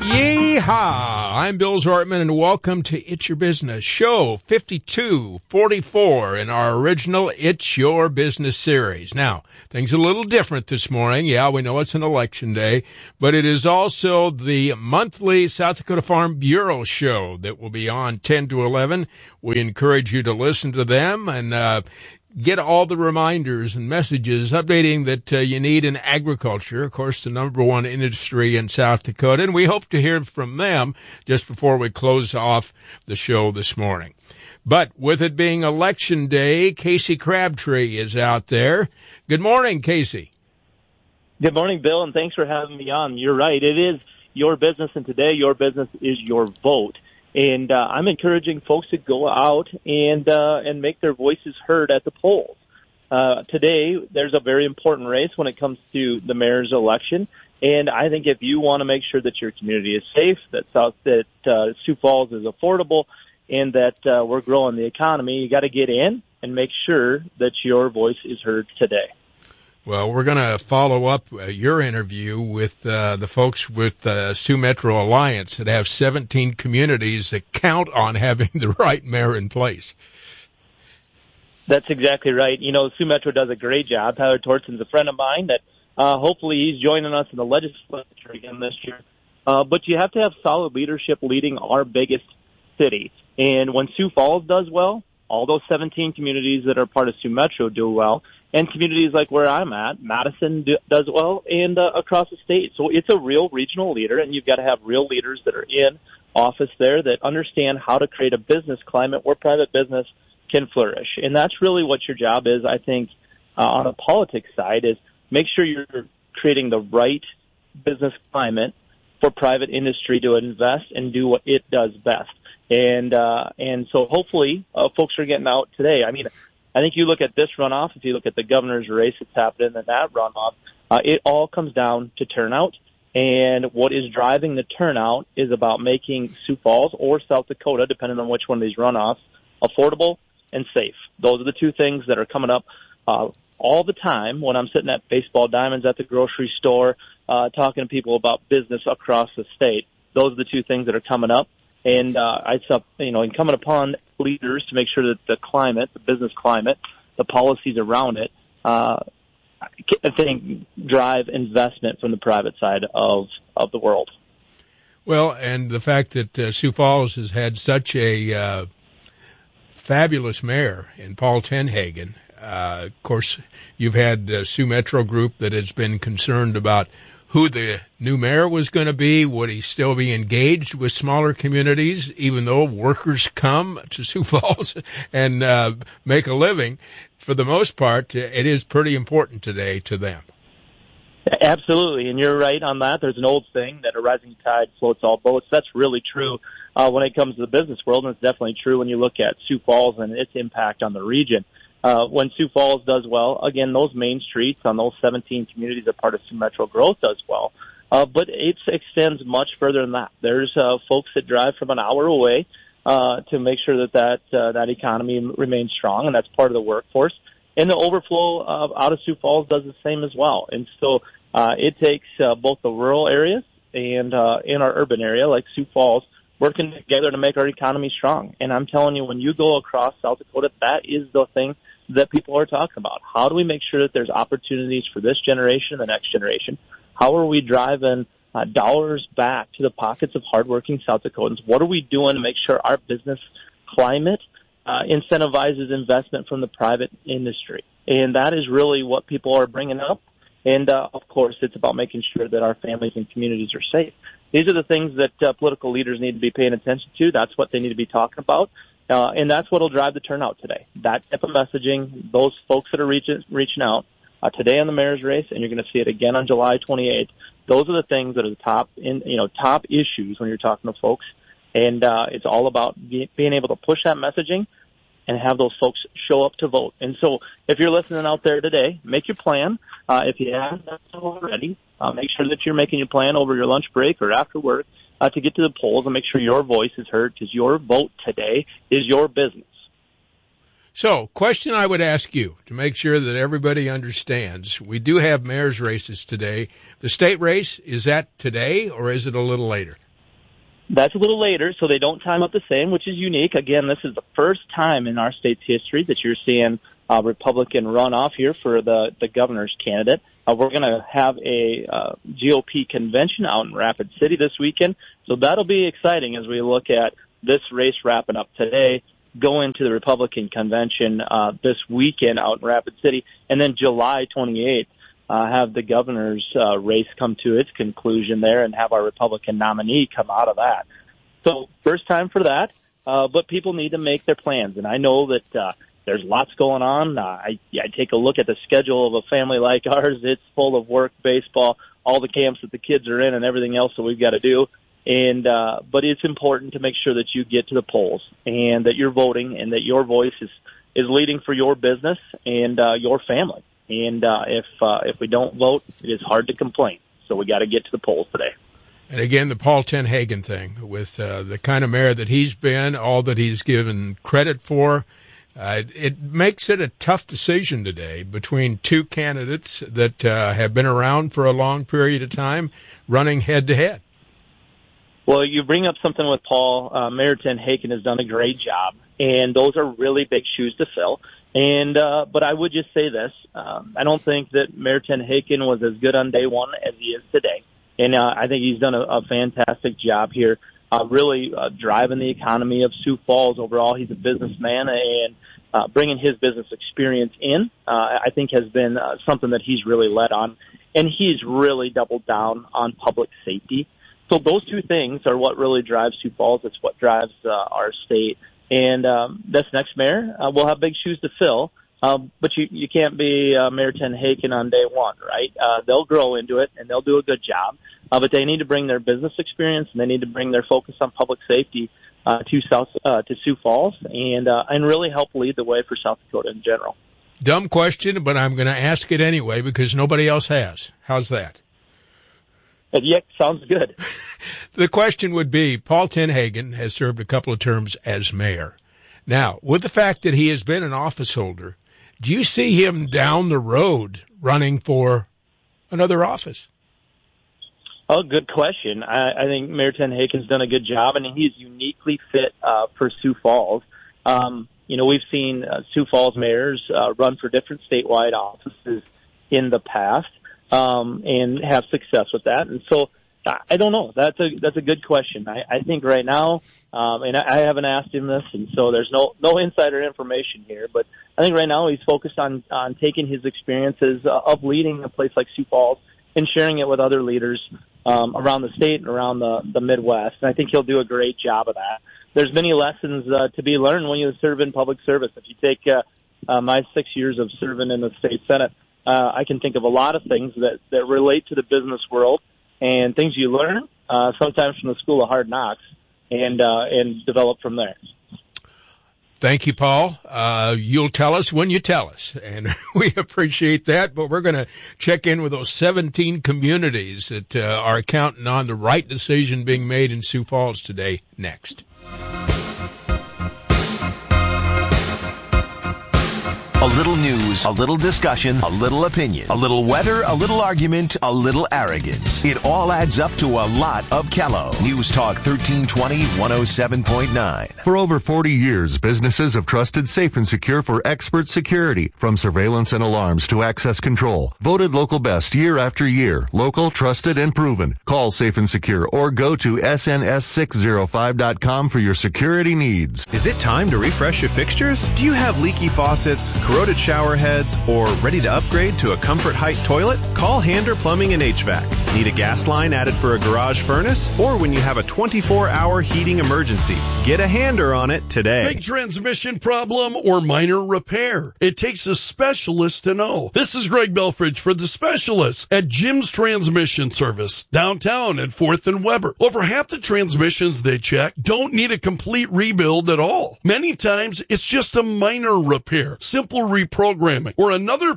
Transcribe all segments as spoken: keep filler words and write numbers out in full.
Yeehaw! I'm Bill Zortman, and welcome to It's Your Business, show fifty-two forty-four in our original It's Your Business series. Now, things are a little different this morning. Yeah, we know it's an election day, but it is also the monthly South Dakota Farm Bureau show that will be on ten to eleven. We encourage you to listen to them and uh get all the reminders and messages updating that uh, you need in agriculture, of course, the number one industry in South Dakota. And we hope to hear from them just before we close off the show this morning. But with it being election day, Casey Crabtree is out there. Good morning, Casey. Good morning, Bill, and thanks for having me on. You're right. It is your business, and today your business is your vote. And uh, I'm encouraging folks to go out and uh, and make their voices heard at the polls. Uh, today, there's a very important race when it comes to the mayor's election. And I think if you want to make sure that your community is safe, that South, that uh, Sioux Falls is affordable, and that uh, we're growing the economy, you got to get in and make sure that your voice is heard today. Well, we're going to follow up uh, your interview with uh, the folks with uh, Sioux Metro Alliance that have seventeen communities that count on having the right mayor in place. That's exactly right. You know, Sioux Metro does a great job. Tyler Tortson's a friend of mine that uh, hopefully he's joining us in the legislature again this year. Uh, but you have to have solid leadership leading our biggest city. And when Sioux Falls does well, all those seventeen communities that are part of Sioux Metro do well. And communities like where I'm at, Madison do, does well, and uh, across the state. So it's a real regional leader, and you've got to have real leaders that are in office there that understand how to create a business climate where private business can flourish. And that's really what your job is, I think, uh, on the politics side, is make sure you're creating the right business climate for private industry to invest and do what it does best. And uh, and so hopefully uh, folks are getting out today. I mean, I think you look at this runoff, if you look at the governor's race that's happening in that runoff, uh, it all comes down to turnout. And what is driving the turnout is about making Sioux Falls or South Dakota, depending on which one of these runoffs, affordable and safe. Those are the two things that are coming up uh, all the time when I'm sitting at Baseball Diamonds at the grocery store, uh, talking to people about business across the state. Those are the two things that are coming up. And uh, it's up, you know, incumbent upon leaders to make sure that the climate, the business climate, the policies around it, uh, I think drive investment from the private side of, of the world. Well, and the fact that uh, Sioux Falls has had such a uh, fabulous mayor in Paul Tenhagen. Uh, of course, you've had uh, Sioux Metro Group that has been concerned about who the new mayor was going to be. Would he still be engaged with smaller communities, even though workers come to Sioux Falls and uh, make a living? For the most part, it is pretty important today to them. Absolutely, and you're right on that. There's an old saying that a rising tide floats all boats. That's really true uh, when it comes to the business world, and it's definitely true when you look at Sioux Falls and its impact on the region. Uh, when Sioux Falls does well, again, those main streets on those seventeen communities that are part of Sioux Metro Growth does well. Uh, but it extends much further than that. There's uh, folks that drive from an hour away uh, to make sure that that, uh, that economy remains strong, and that's part of the workforce. And the overflow uh, out of Sioux Falls does the same as well. And so uh, it takes uh, both the rural areas and uh, in our urban area, like Sioux Falls, working together to make our economy strong. And I'm telling you, when you go across South Dakota, that is the thing that people are talking about. How do we make sure that there's opportunities for this generation and the next generation? How are we driving uh, dollars back to the pockets of hardworking South Dakotans? What are we doing to make sure our business climate uh, incentivizes investment from the private industry? And that is really what people are bringing up. And, uh, of course, it's about making sure that our families and communities are safe. These are the things that uh, political leaders need to be paying attention to. That's what they need to be talking about. Uh, and that's what will drive the turnout today. That type of messaging, those folks that are reaching, reaching out uh, today on the mayor's race, and you're going to see it again on July twenty-eighth. Those are the things that are the top, in, you know, top issues when you're talking to folks. And uh, it's all about be, being able to push that messaging and have those folks show up to vote. And so if you're listening out there today, make your plan. Uh, if you haven't done so already, uh, make sure that you're making your plan over your lunch break or after work. Uh, to get to the polls and make sure your voice is heard, because your vote today is your business. So, question I would ask you to make sure that everybody understands. We do have mayor's races today. The state race, is that today or is it a little later? That's a little later, so they don't time up the same, which is unique. Again, this is the first time in our state's history that you're seeing a Republican runoff here for the, the governor's candidate. Uh, we're going to have a uh, G O P convention out in Rapid City this weekend, so that'll be exciting as we look at this race wrapping up today, go into the Republican convention uh, this weekend out in Rapid City, and then July twenty-eighth, uh, have the governor's uh, race come to its conclusion there and have our Republican nominee come out of that. So first time for that, uh, but people need to make their plans, and I know that uh, there's lots going on. Uh, I, I take a look at the schedule of a family like ours. It's full of work, baseball, all the camps that the kids are in, and everything else that we've got to do. And uh, but it's important to make sure that you get to the polls and that you're voting and that your voice is, is leading for your business and uh, your family. And uh, if uh, if we don't vote, it is hard to complain. So we got to get to the polls today. And again, the Paul Tenhagen thing with uh, the kind of mayor that he's been, all that he's given credit for, uh, it makes it a tough decision today between two candidates that uh, have been around for a long period of time running head to head. Well, you bring up something with Paul. Uh, Mayor Tenhagen has done a great job, and those are really big shoes to fill. And uh, but I would just say this: um, I don't think that Mayor Tenhagen was as good on day one as he is today, and uh, I think he's done a, a fantastic job here, uh, really uh, driving the economy of Sioux Falls overall. He's a businessman, and uh, bringing his business experience in, uh, I think, has been uh, something that he's really led on, and he's really doubled down on public safety. So those two things are what really drives Sioux Falls. It's what drives uh, our state. And um, this next mayor uh, will have big shoes to fill, um, but you, you can't be uh, Mayor Tenhagen on day one, right? Uh, they'll grow into it, and they'll do a good job. Uh, but they need to bring their business experience, and they need to bring their focus on public safety uh, to South uh, to Sioux Falls, and uh, and really help lead the way for South Dakota in general. Dumb question, but I'm going to ask it anyway because nobody else has. How's that? Yeah, sounds good. The question would be, Paul Tenhagen has served a couple of terms as mayor. Now, with the fact that he has been an office holder, do you see him down the road running for another office? Oh, good question. I, I think Mayor Tenhagen's done a good job, and he's uniquely fit uh, for Sioux Falls. Um, you know, we've seen uh, Sioux Falls mayors uh, run for different statewide offices in the past. Um, and have success with that. And so I don't know. That's a that's a good question. I, I think right now, um, and I, I haven't asked him this, and so there's no no insider information here. But I think right now he's focused on on taking his experiences uh, of leading a place like Sioux Falls and sharing it with other leaders um, around the state and around the the Midwest. And I think he'll do a great job of that. There's many lessons uh, to be learned when you serve in public service. If you take uh, uh, my six years of serving in the state Senate. Uh, I can think of a lot of things that, that relate to the business world and things you learn, uh, sometimes from the School of Hard Knocks, and uh, and develop from there. Thank you, Paul. Uh, you'll tell us when you tell us, and we appreciate that, but we're going to check in with those seventeen communities that uh, are counting on the right decision being made in Sioux Falls today next. A little news, a little discussion, a little opinion, a little weather, a little argument, a little arrogance. It all adds up to a lot of Kello. News Talk thirteen twenty, one oh seven point nine. For over forty years, businesses have trusted Safe and Secure for expert security, from surveillance and alarms to access control. Voted local best year after year. Local, trusted, and proven. Call Safe and Secure or go to S N S six oh five dot com for your security needs. Is it time to refresh your fixtures? Do you have leaky faucets, corroded shower heads, or ready to upgrade to a Comfort Height toilet? Call Hander Plumbing and H V A C. Need a gas line added for a garage furnace? Or when you have a twenty-four hour heating emergency? Get a Hander on it today. Big transmission problem or minor repair? It takes a specialist to know. This is Greg Belfridge for The Specialist at Jim's Transmission Service, downtown at fourth and Weber. Over half the transmissions they check don't need a complete rebuild at all. Many times, it's just a minor repair, simple reprogramming, or another performance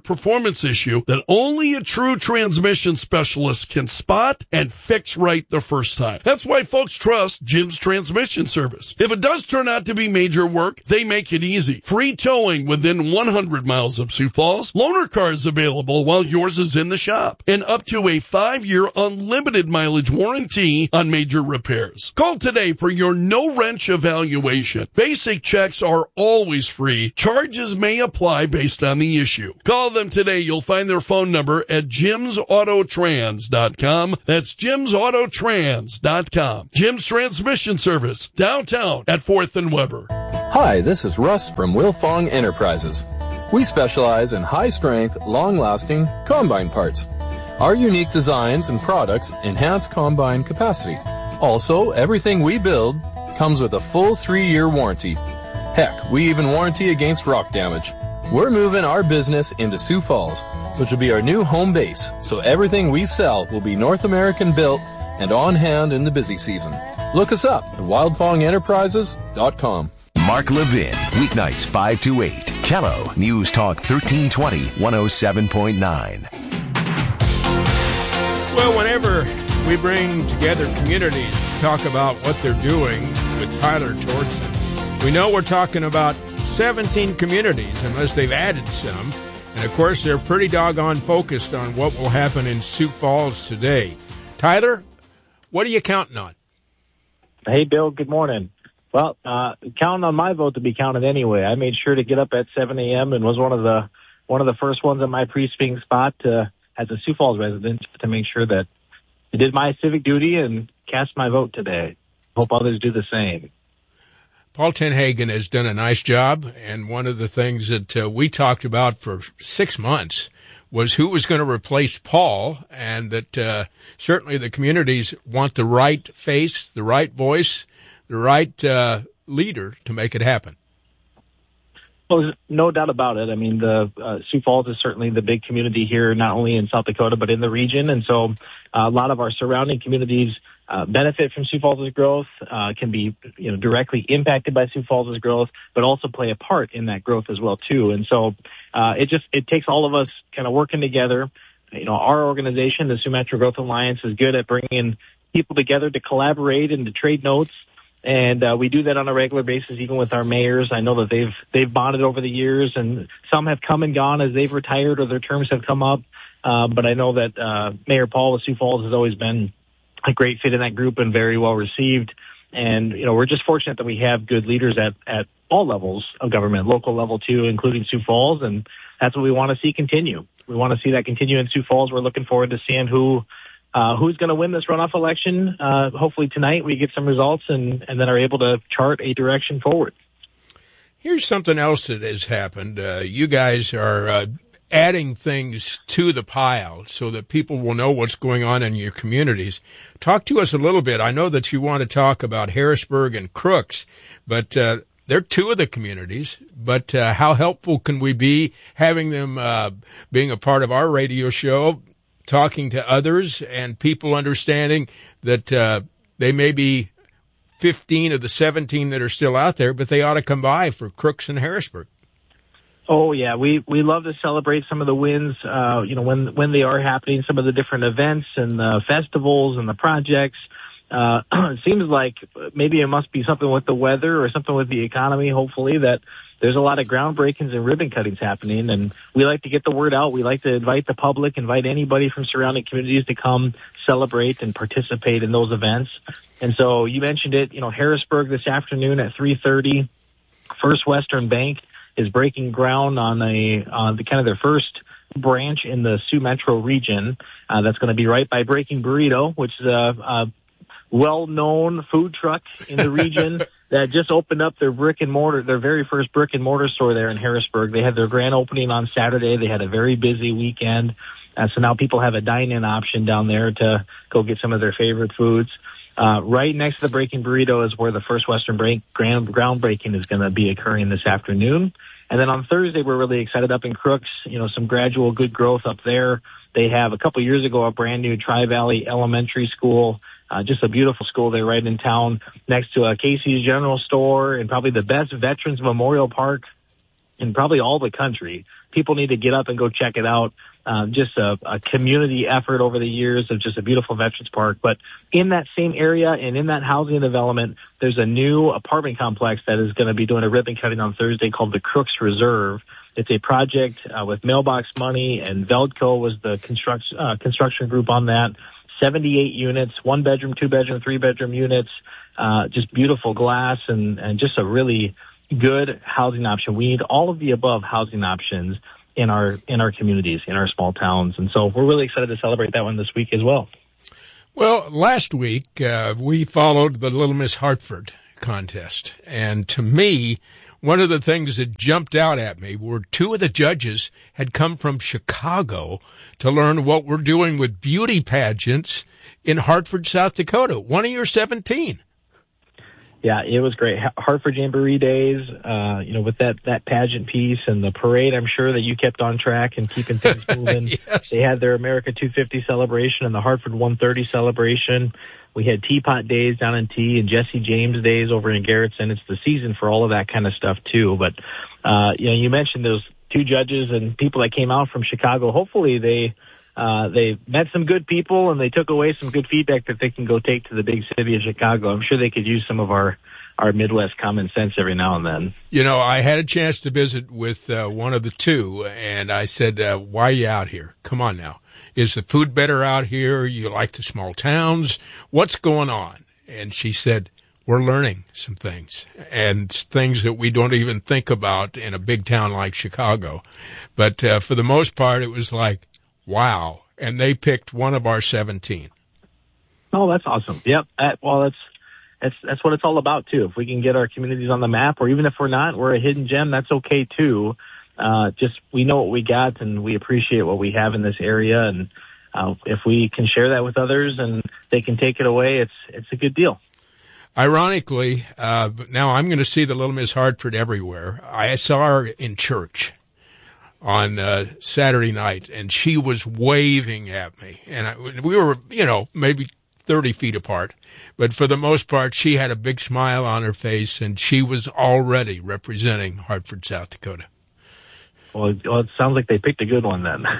performance issue that only a true transmission specialist can spot and fix right the first time. That's why folks trust Jim's Transmission Service. If it does turn out to be major work, they make it easy. Free towing within one hundred miles of Sioux Falls. Loaner cars available while yours is in the shop. And up to a five-year unlimited mileage warranty on major repairs. Call today for your no-wrench evaluation. Basic checks are always free. Charges may apply based on the issue. Call them today. You'll find their phone number at jims auto trans dot com. That's jims auto trans dot com. Jim's Transmission Service, downtown at fourth and Weber. Hi, this is Russ from Wilfong Enterprises. We specialize in high-strength, long-lasting combine parts. Our unique designs and products enhance combine capacity. Also, everything we build comes with a full three-year warranty. Heck, we even warranty against rock damage. We're moving our business into Sioux Falls, which will be our new home base, so everything we sell will be North American built and on hand in the busy season. Look us up at wildfong enterprises dot com. Mark Levin, weeknights five to eight. Kello, News Talk thirteen twenty, one oh seven point nine. Well, whenever we bring together communities to talk about what they're doing with Tyler Tortzen, we know we're talking about seventeen communities, unless they've added some. And, of course, they're pretty doggone focused on what will happen in Sioux Falls today. Tyler, what are you counting on? Hey, Bill, good morning. Well, uh, counting on my vote to be counted anyway. I made sure to get up at seven a.m. and was one of the one of the first ones at my precinct spot to, as a Sioux Falls resident to make sure that I did my civic duty and cast my vote today. Hope others do the same. Paul Tenhagen has done a nice job, and one of the things that uh, we talked about for six months was who was going to replace Paul, and that uh, certainly the communities want the right face, the right voice, the right uh, leader to make it happen. Well, there's no doubt about it. I mean, the uh, Sioux Falls is certainly the big community here, not only in South Dakota, but in the region. And so uh, a lot of our surrounding communities uh, benefit from Sioux Falls' growth, uh, can be you know directly impacted by Sioux Falls' growth, but also play a part in that growth as well, too. And so uh, it just it takes all of us kind of working together. You know, our organization, the Sioux Metro Growth Alliance, is good at bringing people together to collaborate and to trade notes. And uh, we do that on a regular basis, even with our mayors. I know that they've they've bonded over the years, and some have come and gone as they've retired or their terms have come up. Uh, but I know that uh, Mayor Paul of Sioux Falls has always been a great fit in that group and very well received. And you know, we're just fortunate that we have good leaders at at all levels of government, local level too, including Sioux Falls, and that's what we want to see continue. We want to see that continue in Sioux Falls. We're looking forward to seeing who. Uh, who's going to win this runoff election? Uh, hopefully tonight we get some results and, and then are able to chart a direction forward. Here's something else that has happened. Uh, you guys are uh, adding things to the pile so that people will know what's going on in your communities. Talk to us a little bit. I know that you want to talk about Harrisburg and Crooks, but uh, they're two of the communities. But uh, how helpful can we be having them uh, being a part of our radio show, talking to others and people understanding that uh, they may be fifteen of the seventeen that are still out there, but they ought to come by for Crooks and Harrisburg? Oh, yeah. We we love to celebrate some of the wins, uh, you know, when when they are happening, some of the different events and the festivals and the projects. Uh, it seems like maybe it must be something with the weather or something with the economy, hopefully, that there's a lot of groundbreakings and ribbon cuttings happening, and we like to get the word out. We like to invite the public, invite anybody from surrounding communities to come celebrate and participate in those events. And so you mentioned it, you know, Harrisburg this afternoon at three thirty, First Western Bank is breaking ground on a on the kind of their first branch in the Sioux Metro region. Uh, that's going to be right by Breaking Burrito, which is a, a well-known food truck in the region that just opened up their brick and mortar, their very first brick and mortar store there in Harrisburg. They had their grand opening on Saturday. They had a very busy weekend. Uh, so now people have a dine-in option down there to go get some of their favorite foods. Uh, right next to the Breaking Burrito is where the First Western Break grand groundbreaking is going to be occurring this afternoon. And then on Thursday, we're really excited up in Crooks, you know, some gradual good growth up there. They have a couple years ago, a brand new Tri-Valley Elementary School. Uh, just a beautiful school there right in town next to a Casey's General Store and probably the best Veterans Memorial Park in probably all the country. People need to get up and go check it out. Um, just a, a community effort over the years of just a beautiful Veterans Park. But in that same area and in that housing development, there's a new apartment complex that is going to be doing a ribbon cutting on Thursday called the Crooks Reserve. It's a project uh, with Mailbox Money, and Veldco was the construction uh, construction group on that. seventy-eight units, one bedroom, two bedroom, three bedroom units, uh, just beautiful glass and, and just a really good housing option. We need all of the above housing options in our in our communities, in our small towns. And so we're really excited to celebrate that one this week as well. Well, last week uh, we followed the Little Miss Hartford contest. And to me, one of the things that jumped out at me were two of the judges had come from Chicago to learn what we're doing with beauty pageants in Hartford, South Dakota. One of your seventeen. Yeah, it was great. Hartford Jamboree Days, uh, you know, with that, that pageant piece and the parade, I'm sure that you kept on track and keeping things moving. Yes. They had their America two fifty celebration and the Hartford one thirty celebration. We had Teapot Days down in T and Jesse James Days over in Garrettson. It's the season for all of that kind of stuff too. But, uh, you know, you mentioned those two judges and people that came out from Chicago. Hopefully they, Uh, they met some good people and they took away some good feedback that they can go take to the big city of Chicago. I'm sure they could use some of our, our Midwest common sense every now and then. You know, I had a chance to visit with uh, one of the two, and I said, uh, why are you out here? Come on now. Is the food better out here? You like the small towns? What's going on? And she said, we're learning some things, and things that we don't even think about in a big town like Chicago. But uh, for the most part, it was like, wow. And they picked one of our seventeen. Oh, that's awesome. Yep. Uh, well, that's, that's, that's what it's all about too. If we can get our communities on the map, or even if we're not, we're a hidden gem, that's okay too. Uh, just, we know what we got and we appreciate what we have in this area. And, uh, if we can share that with others and they can take it away, it's, it's a good deal. Ironically, uh, now I'm going to see the Little Miss Hartford everywhere. I saw her in church on uh, Saturday night, and she was waving at me. And I, we were, you know, maybe thirty feet apart. But for the most part, she had a big smile on her face, and she was already representing Hartford, South Dakota. Well, it, well, it sounds like they picked a good one then.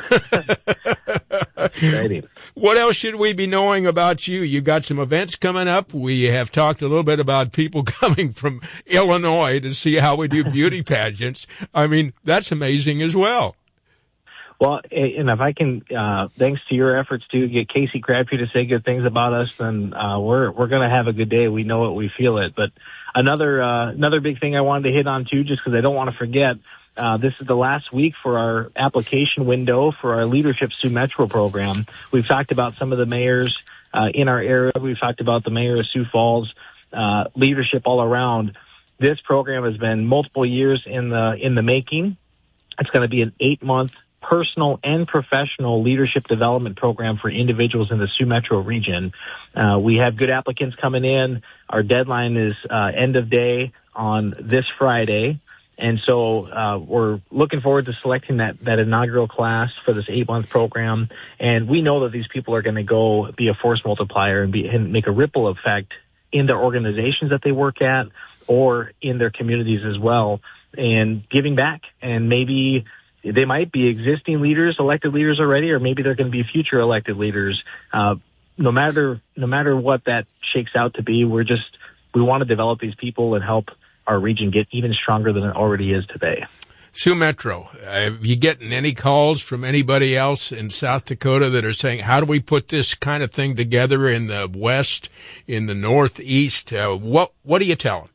Exciting. What else should we be knowing about you? You got some events coming up. We have talked a little bit about people coming from Illinois to see how we do beauty pageants. I mean, that's amazing as well. Well, and if I can, uh, thanks to your efforts to get Casey Crabtree to say good things about us, then uh, we're we're going to have a good day. We know it, we feel it. But another uh, another big thing I wanted to hit on too, just because I don't want to forget. Uh, this is the last week for our application window for our Leadership Sioux Metro program. We've talked about some of the mayors uh, in our area. We've talked about the mayor of Sioux Falls, uh, leadership all around. This program has been multiple years in the in the making. It's going to be an eight-month personal and professional leadership development program for individuals in the Sioux Metro region. Uh, we have good applicants coming in. Our deadline is uh, end of day on this Friday. And so uh, we're looking forward to selecting that, that inaugural class for this eight-month program. And we know that these people are going to go be a force multiplier and, be, and make a ripple effect in their organizations that they work at or in their communities as well, and giving back. And maybe they might be existing leaders, elected leaders already, or maybe they're going to be future elected leaders. Uh, no matter no matter what that shakes out to be, we're just we want to develop these people and help our region get even stronger than it already is today. Sioux Metro, are you getting any calls from anybody else in South Dakota that are saying, how do we put this kind of thing together in the West, in the Northeast? Uh, what what do you tell them?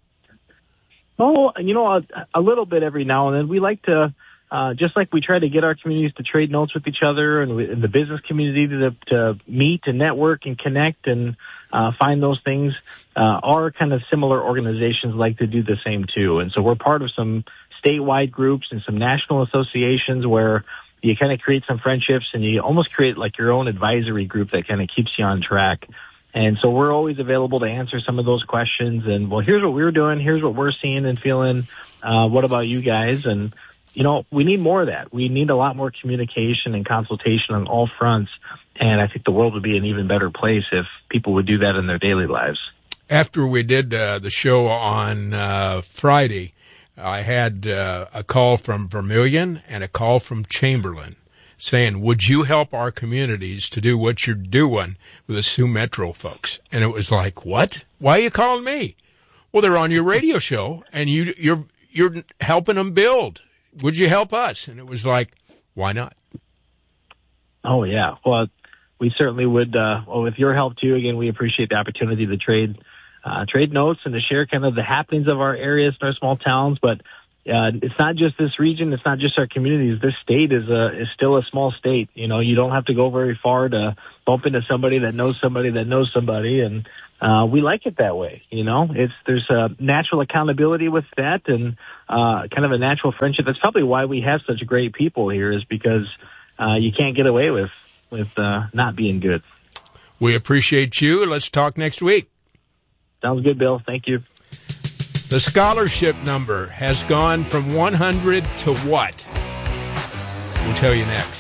Oh, you know, a, a little bit every now and then. We like to, uh, just like we try to get our communities to trade notes with each other, and, we, and the business community to, to meet and network and connect and uh, find those things. Uh, our kind of similar organizations like to do the same too. And so we're part of some statewide groups and some national associations where you kind of create some friendships and you almost create like your own advisory group that kind of keeps you on track. And so we're always available to answer some of those questions. And, well, here's what we're doing. Here's what we're seeing and feeling. Uh, what about you guys? And, you know, we need more of that. We need a lot more communication and consultation on all fronts. And I think the world would be an even better place if people would do that in their daily lives. After we did uh, the show on uh, Friday, I had uh, a call from Vermilion and a call from Chamberlain saying, would you help our communities to do what you're doing with the Sioux Metro folks? And it was like, what? Why are you calling me? Well, they're on your radio show, and you, you're you're helping them build. Would you help us? And it was like, why not? Oh, yeah. Well, we certainly would. Uh, well, with your help, too, again, we appreciate the opportunity to trade uh, trade notes and to share kind of the happenings of our areas and our small towns. But uh, it's not just this region. It's not just our communities. This state is a is still a small state. You know, you don't have to go very far to bump into somebody that knows somebody that knows somebody. And uh, we like it that way. You know, it's there's a natural accountability with that and uh, kind of a natural friendship. That's probably why we have such great people here, is because uh, you can't get away with with uh, not being good. We appreciate you. Let's talk next week. Sounds good, Bill. Thank you. The scholarship number has gone from one hundred to what? We'll tell you next.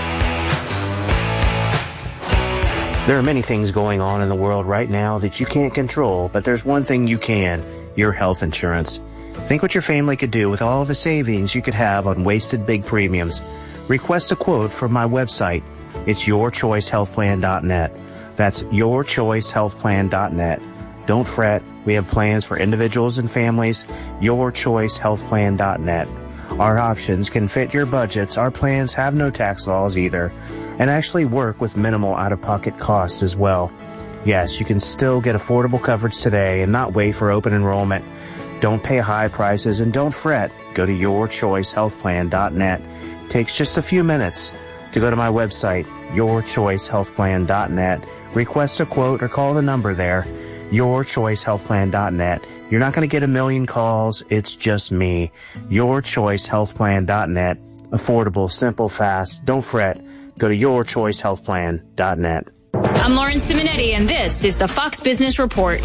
There are many things going on in the world right now that you can't control, but there's one thing you can: your health insurance. Think what your family could do with all the savings you could have on wasted big premiums. Request a quote from my website. It's your choice health plan dot net. That's your choice health plan dot net. Don't fret. We have plans for individuals and families. your choice health plan dot net. Our options can fit your budgets. Our plans have no tax laws either, and actually work with minimal out-of-pocket costs as well. Yes, you can still get affordable coverage today and not wait for open enrollment. Don't pay high prices and don't fret. Go to your choice health plan dot net. It takes just a few minutes to go to my website, your choice health plan dot net. Request a quote or call the number there, your choice health plan dot net. You're not going to get a million calls. It's just me. your choice health plan dot net. Affordable, simple, fast. Don't fret. Go to your choice health plan dot net. I'm Lauren Simonetti, and this is the Fox Business Report.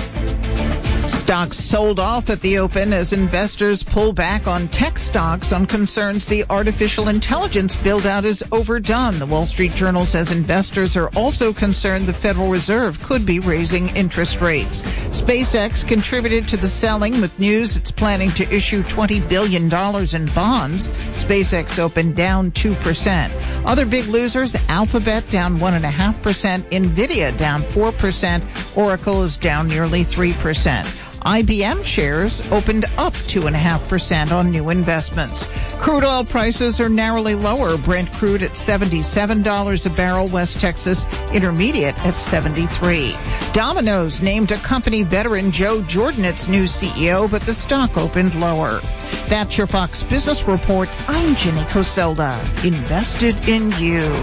Stocks sold off at the open as investors pull back on tech stocks on concerns the artificial intelligence build-out is overdone. The Wall Street Journal says investors are also concerned the Federal Reserve could be raising interest rates. SpaceX contributed to the selling with news it's planning to issue twenty billion dollars in bonds. SpaceX opened down two percent. Other big losers, Alphabet down one point five percent, NVIDIA down four percent, Oracle is down nearly three percent. I B M shares opened up two point five percent on new investments. Crude oil prices are narrowly lower. Brent crude at seventy-seven dollars a barrel, West Texas Intermediate at seventy-three dollars. Domino's named a company veteran Joe Jordan its new C E O, but the stock opened lower. That's your Fox Business Report. I'm Jenny Coselda. Invested in you.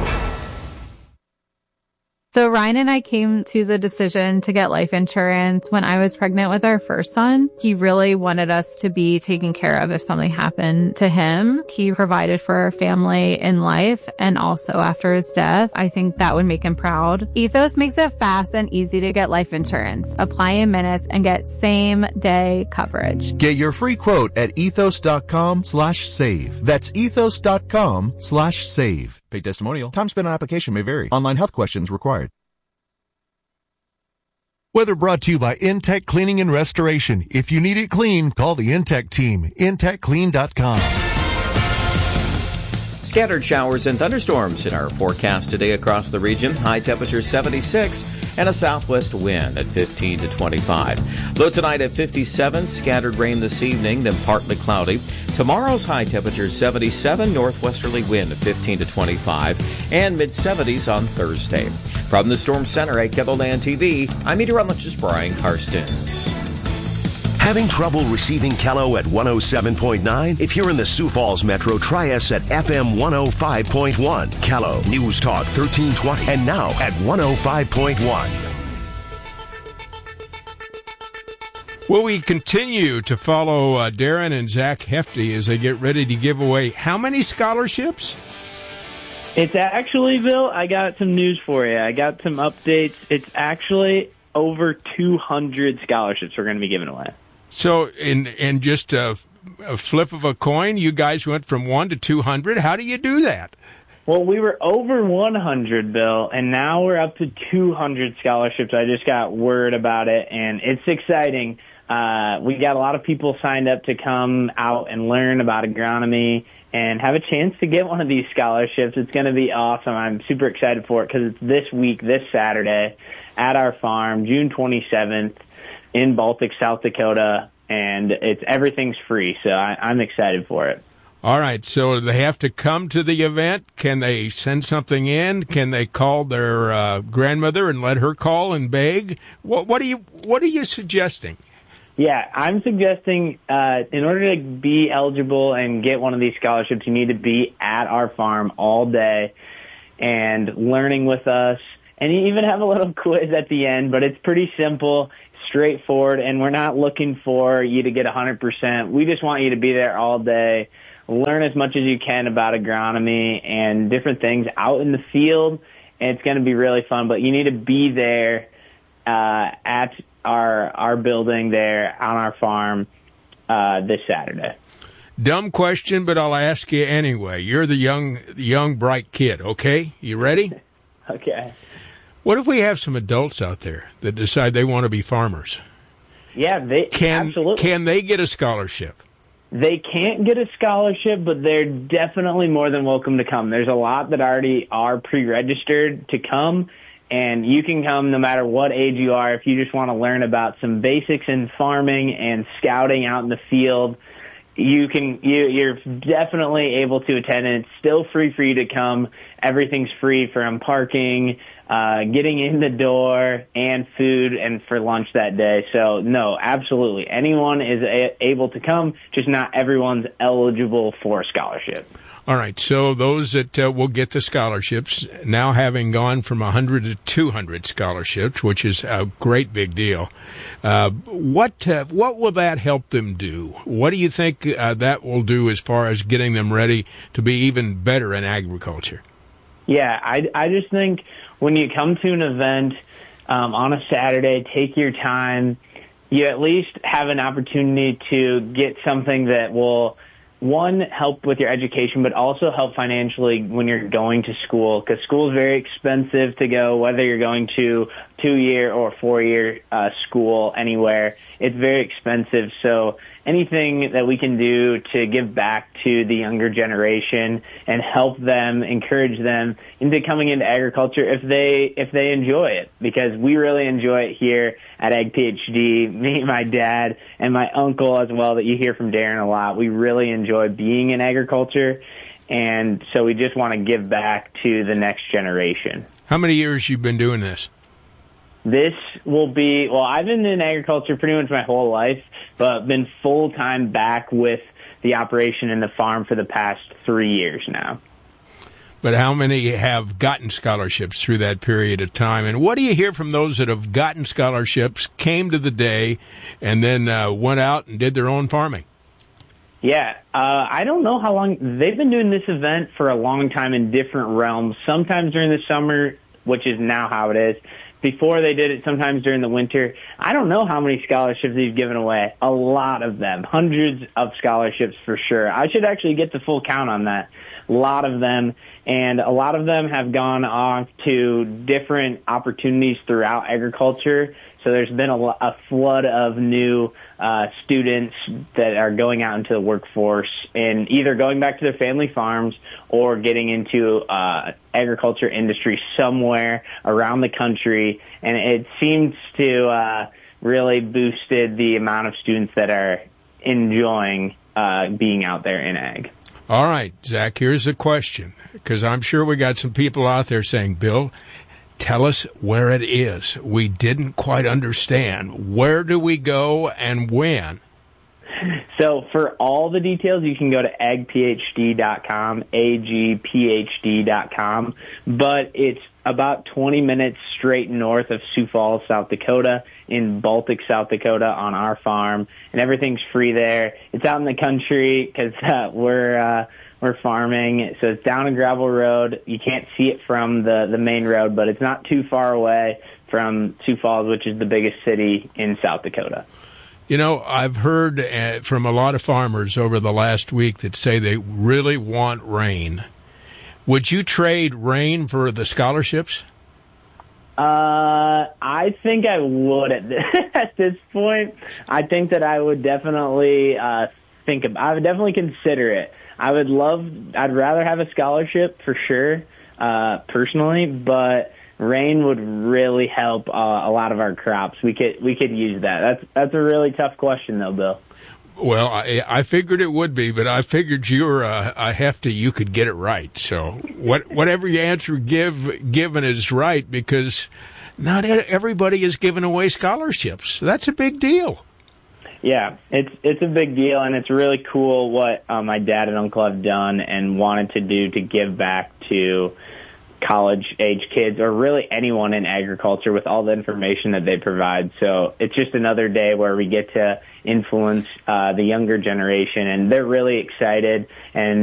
So Ryan and I came to the decision to get life insurance when I was pregnant with our first son. He really wanted us to be taken care of if something happened to him. He provided for our family in life and also after his death. I think that would make him proud. Ethos makes it fast and easy to get life insurance. Apply in minutes and get same day coverage. Get your free quote at ethos.com slash save. That's ethos.com slash save. Paid testimonial. Time spent on application may vary. Online health questions required. Weather brought to you by Intech Cleaning and Restoration. If you need it clean, call the Intech team. intech clean dot com. Scattered showers and thunderstorms in our forecast today across the region. High temperature seventy-six and a southwest wind at fifteen to twenty-five. Low tonight at fifty-seven. Scattered rain this evening, then partly cloudy. Tomorrow's high temperature seventy-seven. Northwesterly wind at fifteen to twenty-five. And mid-seventies on Thursday. From the Storm Center at KENDLE T V, I'm meteorologist Brian Karstens. Having trouble receiving Kello at one oh seven point nine? If you're in the Sioux Falls Metro, try us at F M one oh five point one. Kello, News Talk thirteen twenty, and now at one oh five point one. Well, we continue to follow uh, Darren and Zach Hefty as they get ready to give away how many scholarships? It's actually, Bill, I got some news for you. I got some updates. It's actually over two hundred scholarships we're going to be giving away. So in in just a, a flip of a coin, you guys went from one to two hundred. How do you do that? Well, we were over one hundred, Bill, and now we're up to two hundred scholarships. I just got word about it, and it's exciting. uh, we got a lot of people signed up to come out and learn about agronomy and have a chance to get one of these scholarships. It's going to be awesome. I'm super excited for it because it's this week, this Saturday, at our farm, June twenty-seventh, in Baltic, South Dakota, and it's everything's free, so I, I'm excited for it. All right, so they have to come to the event. Can they send something in? Can they call their uh, grandmother and let her call and beg? What, what are you What are you suggesting? Yeah, I'm suggesting uh, in order to be eligible and get one of these scholarships, you need to be at our farm all day and learning with us. And you even have a little quiz at the end, but it's pretty simple, straightforward, and we're not looking for you to get one hundred percent. We just want you to be there all day. Learn as much as you can about agronomy and different things out in the field, and it's going to be really fun. But you need to be there uh, at our our building there on our farm uh, this Saturday. Dumb question, but I'll ask you anyway. You're the young, young, bright kid, okay? You ready? Okay. What if we have some adults out there that decide they want to be farmers? Yeah, they can, absolutely. Can they get a scholarship? They can't get a scholarship, but they're definitely more than welcome to come. There's a lot that already are pre-registered to come, and you can come no matter what age you are if you just want to learn about some basics in farming and scouting out in the field. You can, you, you're definitely able to attend, and it's still free for you to come. Everything's free from parking, uh, getting in the door, and food, and for lunch that day. So, no, absolutely. Anyone is a- able to come, just not everyone's eligible for a scholarship. All right, so those that uh, will get the scholarships, now having gone from one hundred to two hundred scholarships, which is a great big deal, uh, what uh, what will that help them do? What do you think uh, that will do as far as getting them ready to be even better in agriculture? Yeah, I, I just think when you come to an event um, on a Saturday, take your time. You at least have an opportunity to get something that will, one, help with your education, but also help financially when you're going to school, because school is very expensive to go, whether you're going to two-year or four-year uh, school anywhere. It's very expensive. So anything that we can do to give back to the younger generation and help them, encourage them into coming into agriculture if they if they enjoy it, because we really enjoy it here at Ag PhD. Me, my dad, and my uncle as well, that you hear from Darren a lot. We really enjoy being in agriculture, and so we just want to give back to the next generation. How many years you've been doing this? This will be, well, I've been in agriculture pretty much my whole life, but been full-time back with the operation in the farm for the past three years now. But how many have gotten scholarships through that period of time? And what do you hear from those that have gotten scholarships, came to the day, and then uh, went out and did their own farming? Yeah, uh, I don't know how long. They've been doing this event for a long time in different realms, sometimes during the summer, which is now how it is. Before they did it sometimes during the winter. I don't know how many scholarships they've given away. A lot of them. Hundreds of scholarships for sure. I should actually get the full count on that. A lot of them. And a lot of them have gone off to different opportunities throughout agriculture. So there's been a, a flood of new uh, students that are going out into the workforce and either going back to their family farms or getting into uh, agriculture industry somewhere around the country. And it seems to uh, really boosted the amount of students that are enjoying uh, being out there in ag. All right, Zach, here's a question, because I'm sure we got some people out there saying, Bill, tell us where it is. We didn't quite understand. Where do we go and when? So for all the details, you can go to ag p h d dot com, A G P H D dot com. But it's about twenty minutes straight north of Sioux Falls, South Dakota, in Baltic, South Dakota, on our farm. And everything's free there. It's out in the country because uh, we're... Uh, We're farming, so it's down a gravel road. You can't see it from the, the main road, but it's not too far away from Sioux Falls, which is the biggest city in South Dakota. You know, I've heard uh, from a lot of farmers over the last week that say they really want rain. Would you trade rain for the scholarships? Uh, I think I would at this, at this point. I think that I would definitely uh, think about. I would definitely consider it. I would love. I'd rather have a scholarship for sure, uh, personally. But rain would really help uh, a lot of our crops. We could we could use that. That's that's a really tough question though, Bill. Well, I, I figured it would be, but I figured you were a, a hefty. You could get it right. So what, whatever your answer give given is right, because not everybody is giving away scholarships. That's a big deal. Yeah, it's it's a big deal, and it's really cool what uh, my dad and uncle have done and wanted to do to give back to college-age kids, or really anyone in agriculture, with all the information that they provide. So it's just another day where we get to influence uh, the younger generation, and they're really excited. And